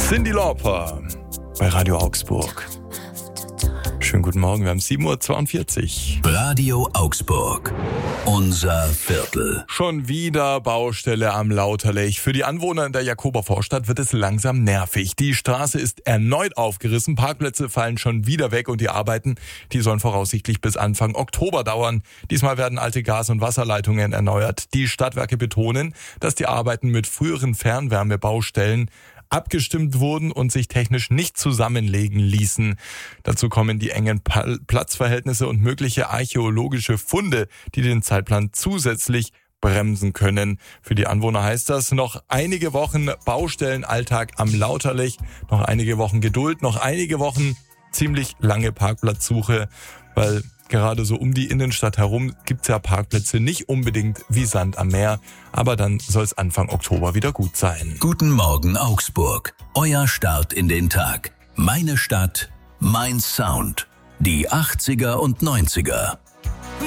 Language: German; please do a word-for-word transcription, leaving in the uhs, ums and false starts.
Cyndi Lauper bei Radio Augsburg. Schönen guten Morgen, wir haben sieben Uhr zweiundvierzig. Radio Augsburg, unser Viertel. Schon wieder Baustelle am Lauterlech. Für die Anwohner in der Jakober-Vorstadt wird es langsam nervig. Die Straße ist erneut aufgerissen, Parkplätze fallen schon wieder weg und die Arbeiten, die sollen voraussichtlich bis Anfang Oktober dauern. Diesmal werden alte Gas- und Wasserleitungen erneuert. Die Stadtwerke betonen, dass die Arbeiten mit früheren Fernwärmebaustellen abgestimmt wurden und sich technisch nicht zusammenlegen ließen. Dazu kommen die engen Platzverhältnisse und mögliche archäologische Funde, die den Zeitplan zusätzlich bremsen können. Für die Anwohner heißt das noch einige Wochen Baustellenalltag am Lauterlech, noch einige Wochen Geduld, noch einige Wochen ziemlich lange Parkplatzsuche, weil gerade so um die Innenstadt herum gibt's ja Parkplätze nicht unbedingt wie Sand am Meer, aber dann soll es Anfang Oktober wieder gut sein. Guten Morgen Augsburg, euer Start in den Tag. Meine Stadt, mein Sound. Die achtziger und neunziger.